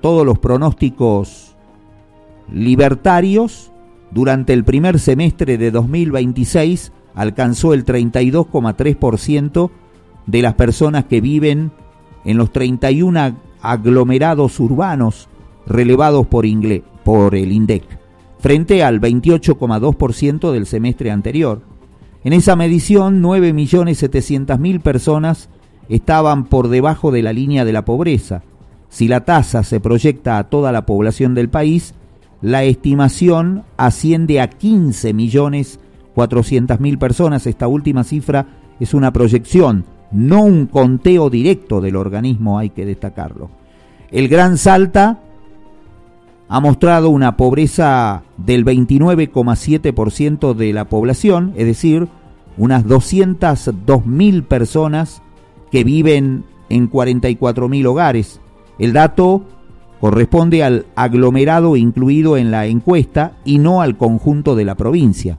todos los pronósticos libertarios, durante el primer semestre de 2026 alcanzó el 32,3% de las personas que viven en los 31 aglomerados urbanos relevados por el INDEC, frente al 28,2% del semestre anterior. En esa medición, 9.700.000 personas estaban por debajo de la línea de la pobreza. Si la tasa se proyecta a toda la población del país, la estimación asciende a 15.400.000 personas. Esta última cifra es una proyección, no un conteo directo del organismo, hay que destacarlo. El Gran Salta ha mostrado una pobreza del 29,7% de la población, es decir, unas 202.000 personas que viven en 44.000 hogares. El dato corresponde al aglomerado incluido en la encuesta y no al conjunto de la provincia,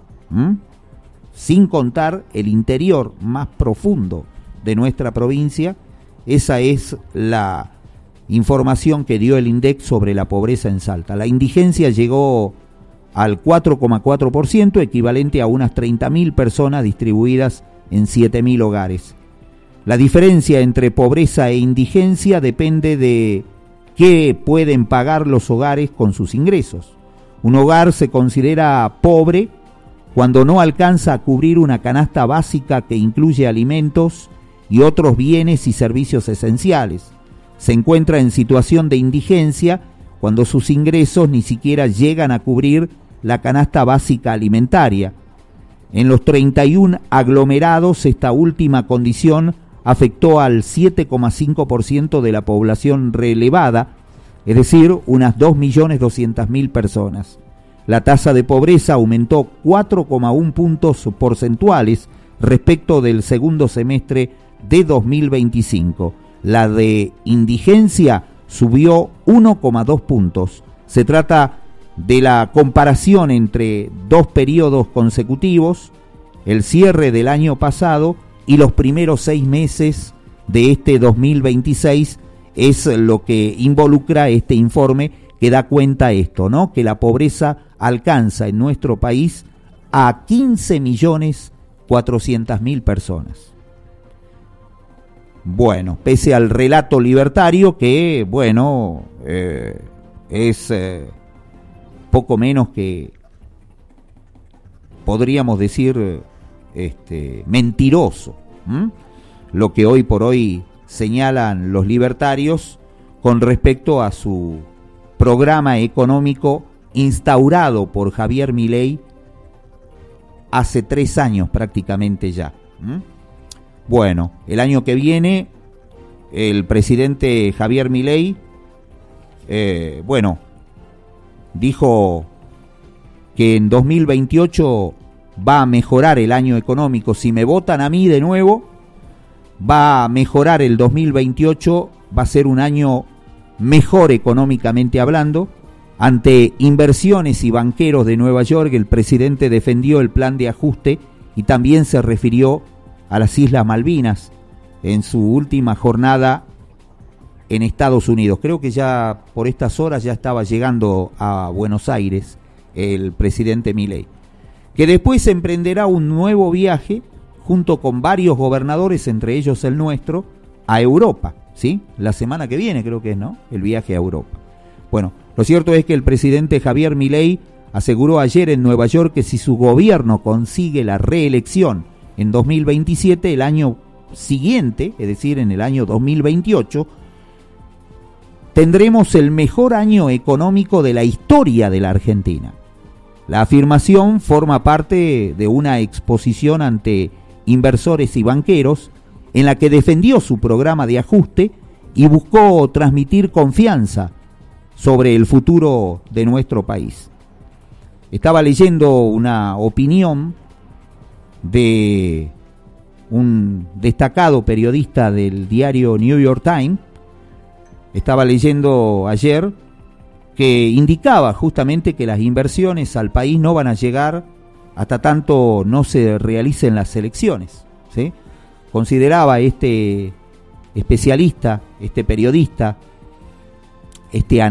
sin contar el interior más profundo de nuestra provincia. Esa es la información que dio el INDEC sobre la pobreza en Salta. La indigencia llegó al 4,4%, equivalente a unas 30.000 personas distribuidas en 7.000 hogares. La diferencia entre pobreza e indigencia depende de qué pueden pagar los hogares con sus ingresos. Un hogar se considera pobre cuando no alcanza a cubrir una canasta básica que incluye alimentos y otros bienes y servicios esenciales. Se encuentra en situación de indigencia cuando sus ingresos ni siquiera llegan a cubrir la canasta básica alimentaria. En los 31 aglomerados, esta última condición afectó al 7,5% de la población relevada, es decir, unas 2.200.000 personas. La tasa de pobreza aumentó 4,1 puntos porcentuales respecto del segundo semestre de 2025. La de indigencia subió 1,2 puntos. Se trata de la comparación entre dos periodos consecutivos, el cierre del año pasado y los primeros 6 meses de este 2026, es lo que involucra este informe que da cuenta esto, ¿no? Que la pobreza alcanza en nuestro país a 15.400.000 personas. Bueno, pese al relato libertario que, bueno, es poco menos que, podríamos decir, mentiroso, lo que hoy por hoy señalan los libertarios con respecto a su programa económico instaurado por Javier Milei hace 3 años prácticamente ya. Bueno, el año que viene el presidente Javier Milei, dijo que en 2028 va a mejorar el año económico. Si me votan a mí de nuevo, va a mejorar el 2028, va a ser un año mejor económicamente hablando. Ante inversiones y banqueros de Nueva York, el presidente defendió el plan de ajuste y también se refirió a las Islas Malvinas en su última jornada en Estados Unidos. Creo que ya por estas horas ya estaba llegando a Buenos Aires el presidente Milei, que después emprenderá un nuevo viaje junto con varios gobernadores, entre ellos el nuestro, a Europa, ¿sí? La semana que viene creo que es, ¿no? El viaje a Europa. Bueno, lo cierto es que el presidente Javier Milei aseguró ayer en Nueva York que si su gobierno consigue la reelección en 2027, el año siguiente, es decir, en el año 2028, tendremos el mejor año económico de la historia de la Argentina. La afirmación forma parte de una exposición ante inversores y banqueros en la que defendió su programa de ajuste y buscó transmitir confianza sobre el futuro de nuestro país. Estaba leyendo una opinión de un destacado periodista del diario New York Times. Estaba leyendo ayer que indicaba justamente que las inversiones al país no van a llegar hasta tanto no se realicen las elecciones, ¿sí? Consideraba este especialista, este periodista, este